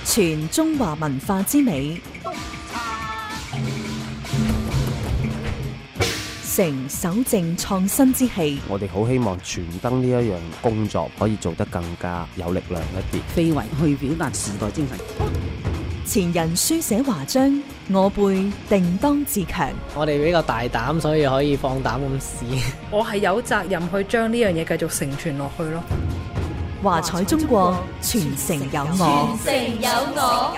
傳中華文化之美，承守正創新之氣。 我哋好希望傳燈呢一樣工作可以做得更加有力量一啲， 非遺去表達時代精神。 前人書寫華章，我輩定當自強。 我哋比較大膽，所以可以放膽咁試。 我係有責任去將呢樣嘢繼續承傳落去咯。 華彩中國，傳承有我。 傳承有我。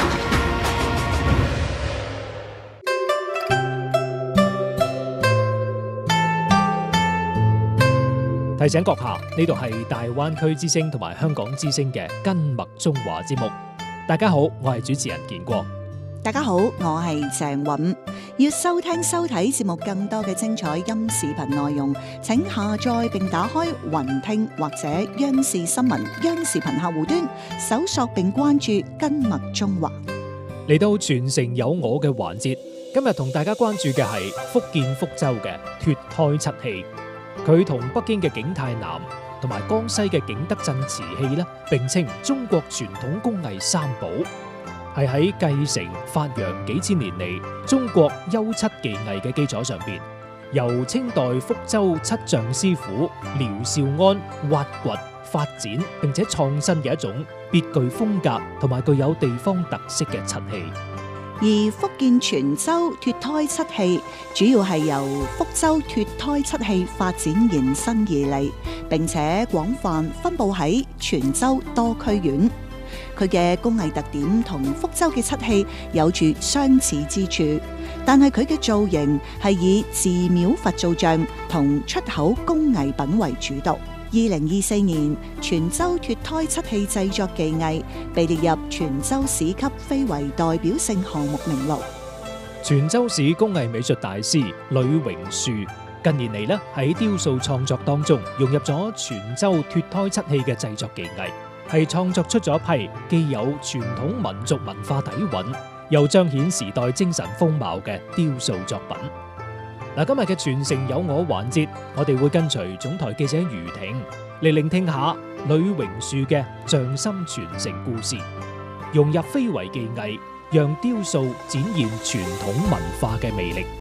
提醒閣下，呢度係大灣區之聲同埋香港之聲嘅根脈中華節目。大家好，我係主持人建國。 大家好，我係鄭韻。要收聽收睇節目更多嘅精彩音視頻內容，請下載並打開雲聽或者央視新聞央視頻客戶端，搜索並關注根脈中華。 嚟到傳承有我嘅環節，今日同大家關注嘅係福建福州嘅脫胎漆器。佢同北京嘅景泰南同埋江西嘅景德鎮瓷器咧，並稱中國傳統工藝三寶，係喺繼承發揚幾千年嚟中國優漆技藝嘅基礎上邊，由清代福州漆匠師傅廖少安挖掘發展並且創新嘅一種別具風格同埋具有地方特色嘅漆器。 而福建泉州脫胎漆器主要係由福州脫胎漆器發展延伸而嚟，並且廣泛分佈喺泉州多區縣。佢嘅工藝特點同福州嘅漆器有住相似之處，但係佢嘅造型係以寺廟佛造像同出口工藝品為主導。2024年，泉州脫胎漆器製作技藝被列入泉州市級非遺代表性項目名錄。 泉州市工藝美術大師呂榮樹近年嚟咧喺雕塑創作當中融入咗泉州脫胎漆器嘅製作技藝，係創作出咗一批既有傳統民族文化底蘊，又彰顯時代精神風貌嘅雕塑作品。嗱，今日嘅傳承有我環節，我哋會跟隨總台記者余婷嚟聆聽下呂榮樹嘅匠心傳承故事，融入非遺技藝，讓雕塑展現傳統文化嘅魅力。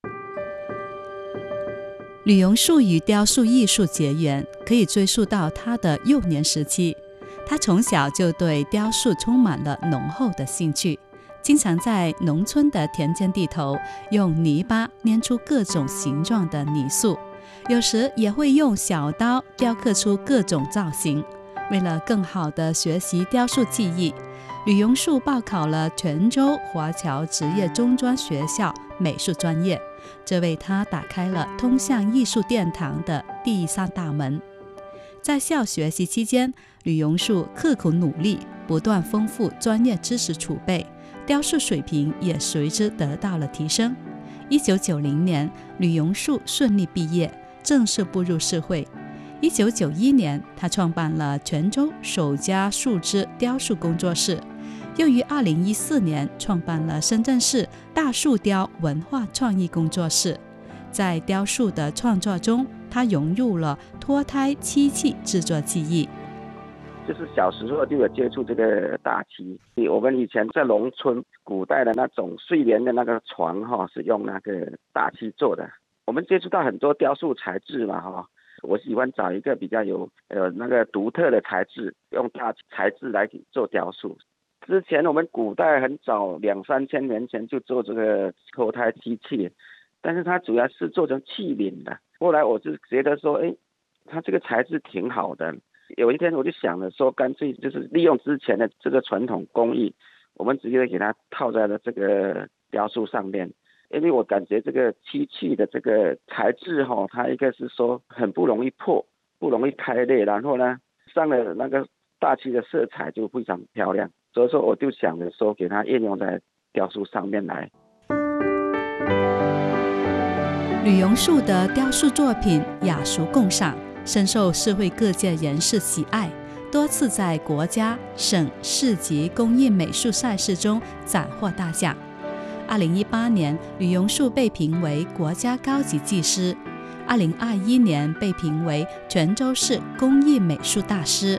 呂榮樹與雕塑藝術結緣，可以追溯到他的幼年時期。他從小就對雕塑充滿了濃厚的興趣，經常在農村的田間地頭用泥巴捏出各種形狀的泥塑，有時也會用小刀雕刻出各種造型。為了更好地學習雕塑技藝，呂榮樹報考了泉州華僑職業中專學校美術專業，這為他打開了通向藝術殿堂的第三大門。在校學習期間，呂榮樹刻苦努力，不斷豐富專業知識儲備，雕塑水平也隨之得到了提升。1990年，呂榮樹順利畢業，正式步入社會。1991年，他創辦了泉州首家樹脂雕塑工作室，又於2014年創辦了深圳市大樹雕文化創意工作室。在雕塑的創作中，他融入了脫胎漆器製作技藝。 就是小時候就有接觸這個大漆，我們以前在農村古代的那種睡蓮的那個床是用那個大漆做的。我們接觸到很多雕塑材質嘛，我喜歡找一個比較有那個獨特的材質，用大材質來做雕塑。之前我們古代很早2-3千年前就做這個脫胎漆器，但是它主要是做成器皿的。後來我就覺得說，它這個材質挺好的。有一天我就想了說，乾脆就是利用之前的這個傳統工藝，我們直接給它套在了這個雕塑上面。因為我感覺這個漆器的這個材質它一個是說很不容易破，不容易開裂，然後呢上了那個大漆的色彩就非常漂亮，所以說我就想着說給它應用在雕塑上面來。 呂榮樹的雕塑作品雅俗共賞，深受社會各界人士喜愛，多次在國家、省、市級工藝美術賽事中斬獲大獎。2018年，呂榮樹被評為國家高級技師，2021年被評為泉州市工藝美術大師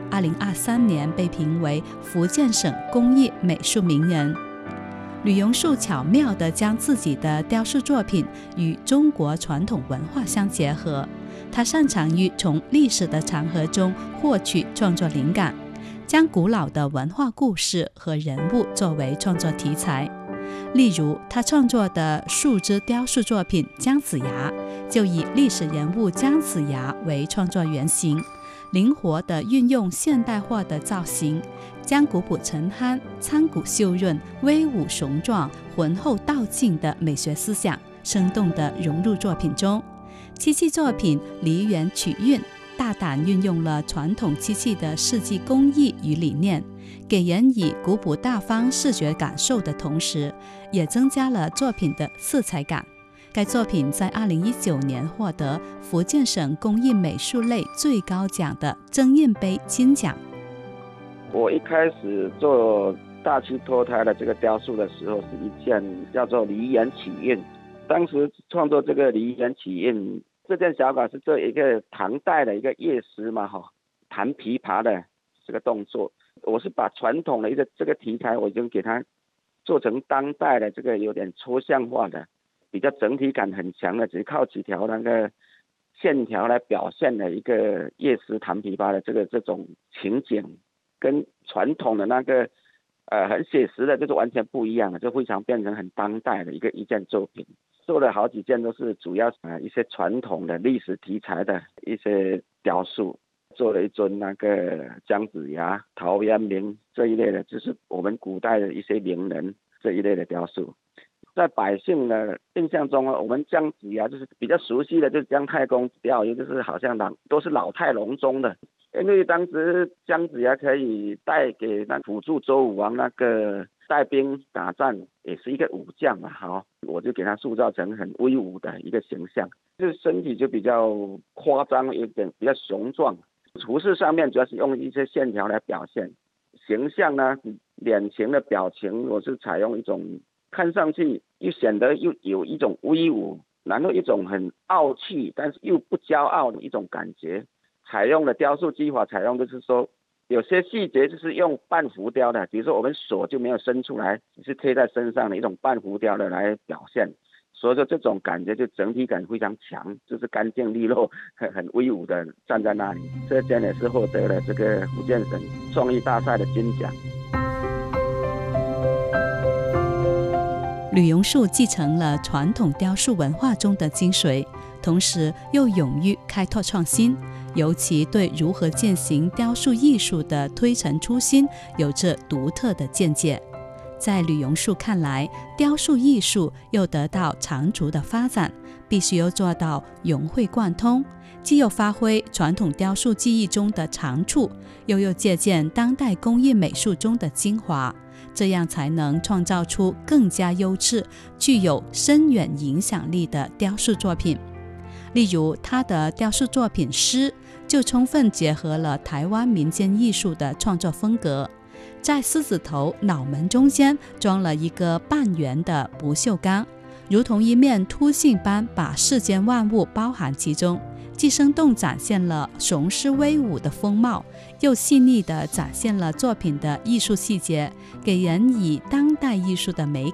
2023年被评为福建省工艺美术名人。吕永树巧妙地将自己的雕塑作品与中国传统文化相结合，他擅长于从历史的长河中获取创作灵感，将古老的文化故事和人物作为创作题材。例如他创作的树枝雕塑作品《姜子牙》就以历史人物姜子牙为创作原型，灵活地运用现代化的造型，将古朴沉憨、苍古秀润、威武雄壮、浑厚道尽的美学思想生动地融入作品中。漆器作品梨园曲韵大胆运用了传统漆器的设计工艺与理念，给人以古朴大方视觉感受的同时，也增加了作品的色彩感。该作品在2019年获得福建省工艺美术类最高奖的曾荫杯金奖。 我一开始做大漆脱胎的这个雕塑的时候，是一件叫做梨园曲韵。当时创作这个梨园曲韵这件小稿是做一个唐代的一个乐师嘛，弹琵琶的这个动作。我是把传统的一个这个题材，我已经给它做成当代的这个有点抽象化的，比较整体感很强的，只靠几条那个线条来表现的一个乐师弹琵琶的这种情景，跟传统的那个很写实的就是完全不一样的，就非常变成很当代的一件作品。做了好几件都是主要一些传统的历史题材的一些雕塑，做了一尊那个姜子牙、陶渊明这一类的，就是我们古代的一些名人这一类的雕塑。在百姓的印象中，我们姜子牙就是比较熟悉的，就是姜太公雕，也就是好像都是老态龙钟的。因为当时姜子牙可以带给那辅助周武王那个带兵打仗，也是一个武将嘛，我就给他塑造成很威武的一个形象，就是身体就比较夸张一点，比较雄壮。服饰上面主要是用一些线条来表现，形象呢，脸型的表情我是采用一种看上去又显得又有一种威武，然后一种很傲气，但是又不骄傲的一种感觉。采用的雕塑技法采用就是说，有些细节就是用半浮雕的，比如说我们手就没有伸出来，只是贴在身上的一种半浮雕的来表现，所以说这种感觉就整体感非常强，就是干净利落，很威武的站在那里。这件也是获得了这个福建省创意大赛的金奖。 吕永树继承了传统雕塑文化中的精髓，同时又勇于开拓创新，尤其对如何践行雕塑艺术的推陈出新有着独特的见解。在吕永树看来，雕塑艺术又得到长足的发展，必须要做到融会贯通，既有发挥传统雕塑技艺中的长处，又有借鉴当代工艺美术中的精华，这样才能创造出更加优质、具有深远影响力的雕塑作品。例如他的雕塑作品《诗》就充分结合了台湾民间艺术的创作风格，在狮子头脑门中间装了一个半圆的不锈钢，如同一面凸镜般把世间万物包含其中，既生动展现了雄狮威武的风貌，又细腻地展现了作品的艺术细节，给人以当代艺术的美